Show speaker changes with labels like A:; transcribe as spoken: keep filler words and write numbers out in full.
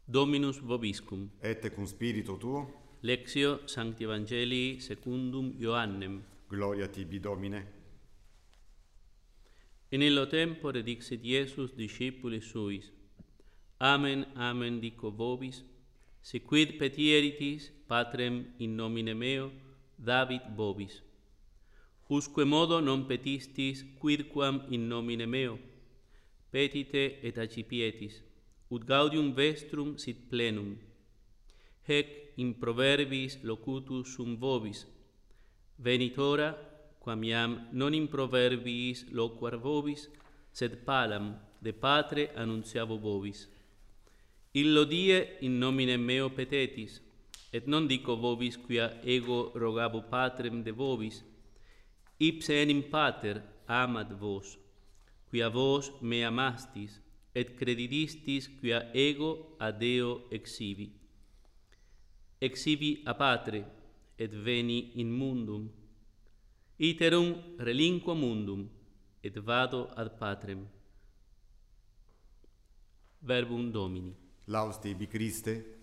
A: Dominus vobiscum.
B: Et cum spiritu tuo.
A: Lectio Sancti Evangelii secundum Ioannem.
B: Gloria tibi, Domine.
A: In illo tempore dixit Iesus discipulis suis: Amen, amen dico vobis, si quid petieritis Patrem in nomine meo, davit vobis. Usque modo non petistis quidquam in nomine meo, petite et accipietis, ut gaudium vestrum sit plenum. Hec in proverbis locutus sum vobis, venit ora, quam iam non in proverbiis loquar vobis, sed palam de Patre annunciavo vobis. Illo die in nomine meo petetis, et non dico vobis quia ego rogabo Patrem de vobis, ipse enim Pater amat vos, quia vos me amastis, et credidistis quia ego a Deo exivi. Exivi a Patre, et veni in mundum. Iterum relinquo mundum, et vado ad Patrem. Verbum Domini.
B: Laus tibi, Christe.